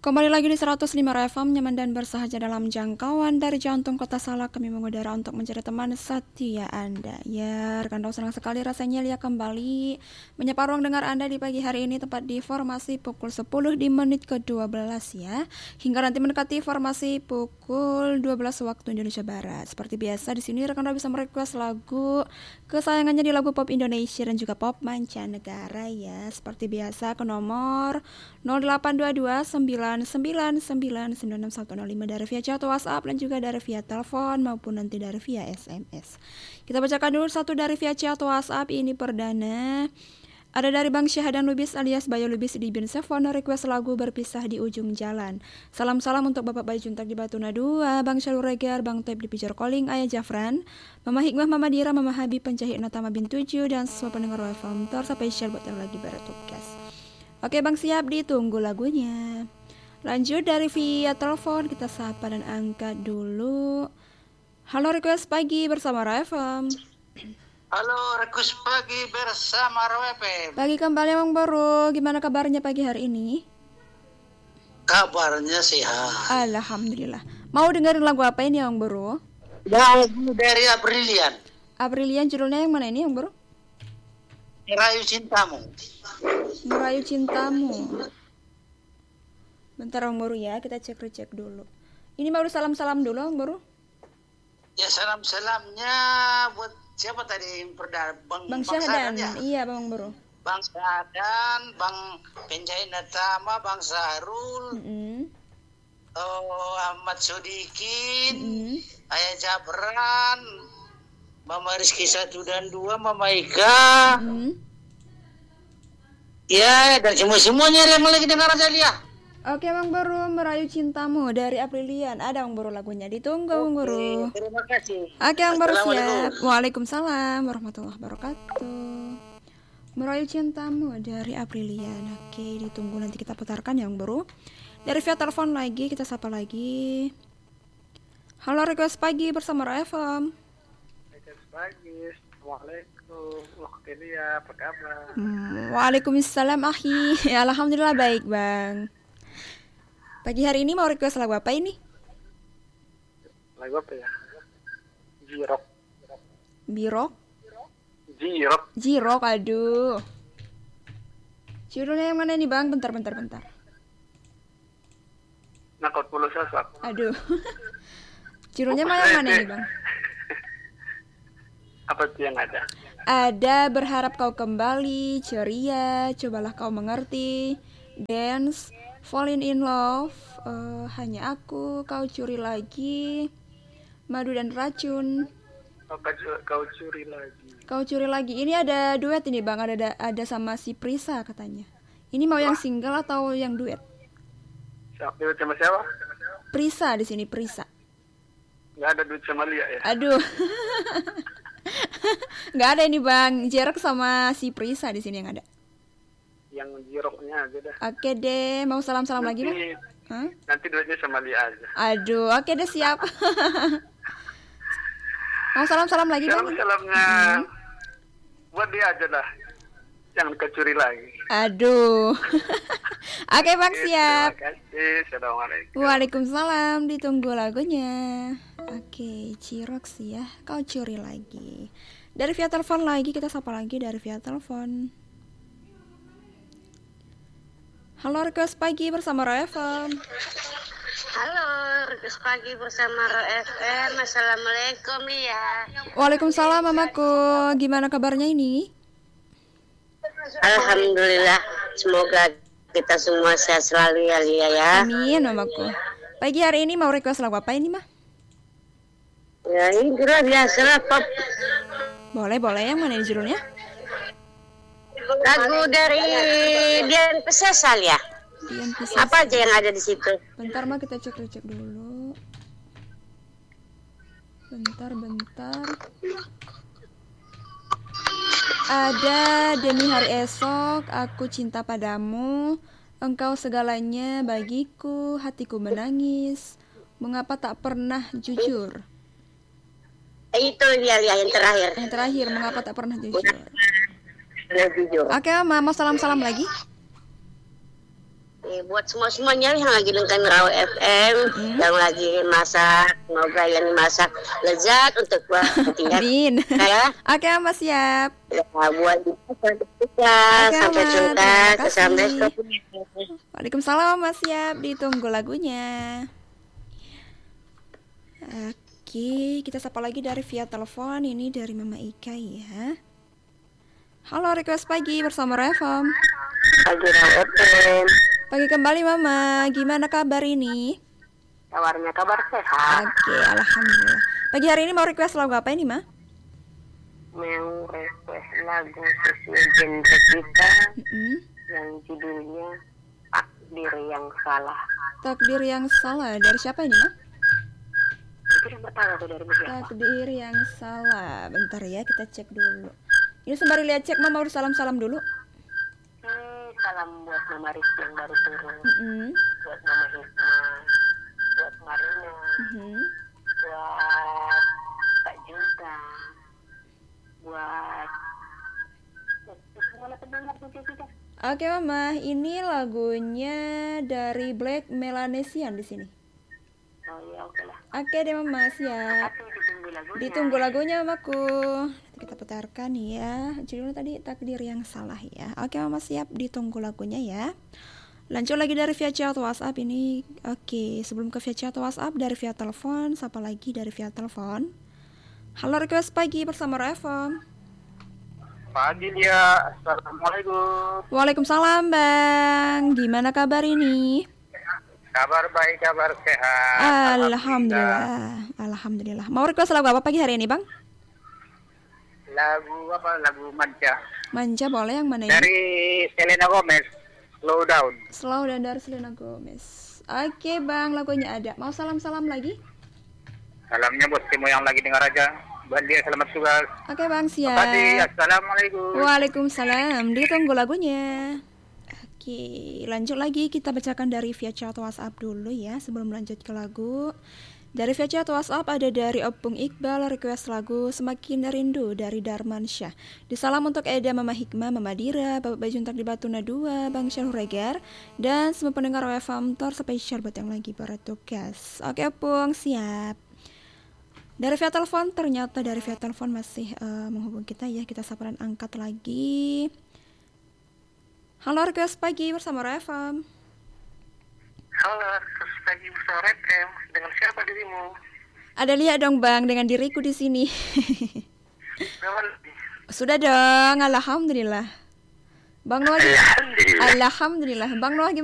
Kembali lagi di 105 FM, nyaman dan bersahaja dalam jangkauan dari jantung kota Salak. Kami mengudara untuk mencari teman setia Anda. Ya, rekan senang sekali rasanya Lia kembali menyapa ruang dengar Anda di pagi hari ini, tepat di formasi pukul 10 di menit ke-12 ya. Hingga nanti mendekati formasi pukul 12 waktu Indonesia Barat. Seperti biasa di sini rekan bisa merequest lagu kesayangannya di lagu pop Indonesia dan juga pop mancanegara ya. Seperti biasa ke nomor 082299996105 dari via chat WhatsApp dan juga dari via telepon maupun nanti dari via SMS. Kita bacakan dulu satu dari via chat WhatsApp ini perdana. Ada dari Bang Syahadan Lubis alias Bayu Lubis di Bin Sevon, request lagu Berpisah di Ujung Jalan. Salam-salam untuk Bapak Bayu Juntak di Batuna 2, Bang Syalur Regar, Bang Taib di Pijar Calling, Ayah Jafran, Mama Hikmah, Mama Dira, Mama Habib, Penjahit Natama bin 7, dan semua pendengar FM terspesial buat yang lagi bertugas. Oke Bang, siap, ditunggu lagunya. Lanjut dari via telepon, kita sapa dan angkat dulu. Halo, request pagi bersama RFM. Halo, request pagi bersama RFM. Pagi kembali Bang Baru, gimana kabarnya pagi hari ini? Kabarnya sehat. Alhamdulillah. Mau dengerin lagu apa ini Bang Baru? Lagu dari Aprilian. Aprilian judulnya yang mana ini Bang Baru? Merayu Cintamu. Merayu Cintamu. Bentar Bang Baru ya, kita cek dulu. Ini mau salam-salam dulu Bang Baru. Ya, salam-salamnya buat siapa tadi? Bang Syahadan ya? Iya Bang Baru. Bang Syahadan, Bang Penjahit Natama, Bang Sahrul, Ahmad Sodikin, Ayah Jabran, Mama Rizky 1 dan 2, Mama Ika. Ya, dan semuanya yang lagi dengar aja Lia. Oke Bang Baru, Merayu Cintamu dari Aprilian. Ada Bang Baru lagunya, ditunggu Bang Baru. Terima kasih. Oke Bang Baru siap. Waalaikumsalam warahmatullahi wabarakatuh. Merayu Cintamu dari Aprilian. Oke, ditunggu nanti kita putarkan ya Bang Baru. Dari via telepon lagi, kita sapa lagi. Halo, request pagi bersama RFM. Request pagi, Assalamualaikum. Waktu Lia, apa kabar? Waalaikumsalam akhi. Alhamdulillah baik Bang. Pagi hari ini mau request lagu apa ini? Lagu apa ya? Jirok. Birok? Jirok, aduh. Judulnya yang mana nih Bang? Bentar. Nakot puluh sasak. Aduh. Judulnya yang mana nih Bang? Apa tuh yang ada? Ada Berharap Kau Kembali, Ceria, Cobalah Kau Mengerti, Dance, Falling in Love, Hanya Aku, Kau Curi Lagi, Madu dan Racun. Kau curi lagi. Kau Curi Lagi. Ini ada duet ini Bang, ada sama si Prisa katanya. Ini mau yang single atau yang duet? Duet sama siapa? Prisa di sini, Prisa. Nggak ada duit sama Lia ya? Aduh. Nggak ada ini Bang, Jerok sama si Prisa di sini yang ada. Yang jiroknya aja dah. Oke deh, mau salam-salam lagi Bang? Nanti duitnya sama Lia aja. Aduh, oke deh siap. Mau salam-salam lagi Bang? Salam-salamnya buat dia aja dah. Jangan kecuri lagi. Aduh. Oke Bang, siap. Terima kasih. Assalamualaikum. Waalaikumsalam, ditunggu lagunya. Oke, Cirox ya. Kau curi lagi. Dari via telepon lagi, kita sapa lagi dari via telepon. Halo, request pagi bersama RFM. Halo, request pagi bersama RFM. Assalamualaikum Lia. Waalaikumsalam Mamaku. Gimana kabarnya ini? Alhamdulillah. Semoga kita semua sehat selalu ya Lia ya. Amin Mamaku. Pagi hari ini mau request lagu apa ini Mah? Ya ini kira biasa lah pop. Boleh yang mana judulnya? Lagu dari Dian Pesesal ya. Dian Pesesal. Apa aja yang ada di situ? Bentar Mah, kita cek dulu. Bentar. Ada Demi Hari Esok, Aku Cinta Padamu, Engkau Segalanya Bagiku, Hatiku Menangis, Mengapa Tak Pernah Jujur. Itu dia yang terakhir. Yang terakhir, Mengapa Tak Pernah Jujur. Jujur. Oke, mau salam-salam lagi? Buat semuanya yang lagi dengerin Raw FM, yang lagi masak, semoga yang masak lezat untuk buat tidak. Amin. Ya. Oke, Mas, siap. Ya, buat sampai tuntas, sampai stop. Waalaikumsalam, Mas, siap. Ditunggu lagunya. Oke, kita sapa lagi dari via telepon. Ini dari Mama Ika ya. Halo, request pagi bersama Revom. Pagi Raw FM. Pagi kembali Mama, gimana kabar ini? Kabarnya kabar sehat. Oke, alhamdulillah. Pagi hari ini mau request lagu apa ini, Ma? Mau request lagu sesuai genre kita yang judulnya Takdir yang Salah. Takdir yang salah dari siapa ini, Ma? Itu yang pertama tuh dari siapa? Takdir yang salah. Bentar ya, kita cek dulu. Ini sembari lihat cek, Ma mau salam-salam dulu. Salam buat Mama Rizky yang baru turun, buat Mama Hikmah, buat Marina, buat Kak Junta, buat semua pendengar juga. Oke Mama, ini lagunya dari Black Melanesian di sini. Oh iya, oke lah. Oke deh Mama, siap. Ditunggu lagunya Mamaku. Kita putarkan ya. Judulnya tadi Takdir yang Salah ya. Oke Mama, siap, ditunggu lagunya ya. Lanjut lagi dari via chat WhatsApp ini. Oke, sebelum ke via chat WhatsApp dari via telepon, siapa lagi dari via telepon? Halo, request pagi bersama Revom. Pagi dia. Assalamualaikum. Waalaikumsalam Bang. Gimana kabar ini? Kabar baik, kabar sehat. Alhamdulillah. Alhamdulillah. Mau request lagu apa pagi hari ini Bang? Lagu apa? Lagu Manja. Manja boleh, yang mana ini? Dari Selena Gomez. Slow Down. Slow Down dari Selena Gomez. Oke Bang, lagunya ada. Mau salam-salam lagi? Salamnya buat semua yang lagi dengar aja. Buat dia selamat tugas. Oke Bang, siap. Terima kasih. Assalamualaikum. Waalaikumsalam. Ditunggu lagunya. Oke, lanjut lagi, kita bacakan dari via chat WhatsApp dulu ya sebelum lanjut ke lagu. Dari via chat WhatsApp ada dari Opung Iqbal, request lagu Semakin Rindu dari Darman Syah. Disalam untuk Eda, Mama Hikmah, Mama Dira, Bapak Bajuntak di Batuna 2, Bang Syarul Regar, dan semua pendengar WFM Tor spesial buat yang lagi bertugas. Oke Opung, siap. Dari via telepon, ternyata dari via telepon masih menghubungi kita ya. Kita sabaran angkat lagi. Halo, request pagi bersama Revam. Halo, pagi bersama FM. Dengan siapa dirimu? Ada lihat dong Bang, dengan diriku di sini. Kawan. Sudah dong, alhamdulillah. Bang Noah, alhamdulillah. Bang Noah gimana?